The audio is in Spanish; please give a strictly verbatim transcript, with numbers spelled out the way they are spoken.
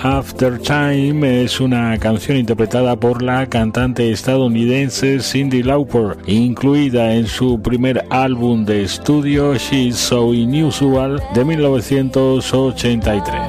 After Time es una canción interpretada por la cantante estadounidense Cyndi Lauper, incluida en su primer álbum de estudio She's So Unusual de mil novecientos ochenta y tres.